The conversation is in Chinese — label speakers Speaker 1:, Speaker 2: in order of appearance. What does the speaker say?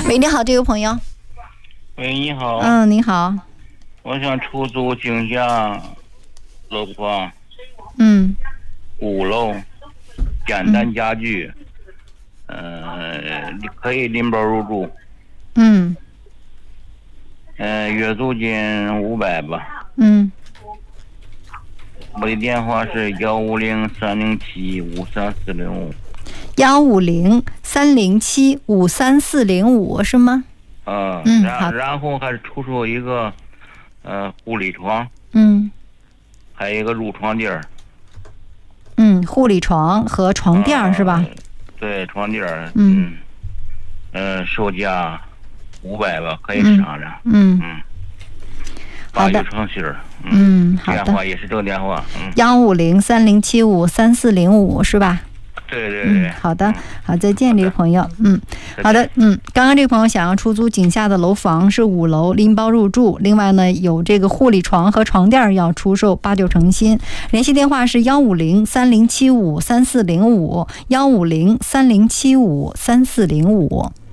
Speaker 1: 喂，你好，这位朋友。
Speaker 2: 喂，你好。
Speaker 1: 你好。
Speaker 2: 我想出租景厦楼房。5楼，简单家具。可以拎包入住。月租金500吧。我的电话是150-307-53405。
Speaker 1: 150-307-53405是吗？
Speaker 2: 然后还是出售一个护理床。还有一个褥床垫儿。
Speaker 1: 护理床和床垫儿是吧？
Speaker 2: 对，床垫儿。售价500吧，可以商量。
Speaker 1: 好的。
Speaker 2: 诚信儿。
Speaker 1: 好的。
Speaker 2: 电话也是这个电话。
Speaker 1: 150-307-53405是吧？
Speaker 2: 对。
Speaker 1: 好的，好，再见，这个朋友。好的。刚刚这个朋友想要出租景厦的楼房是5楼，拎包入住，另外呢有这个护理床和床垫要出售，89成新。联系电话是150-3075-3405，150-3075-3405。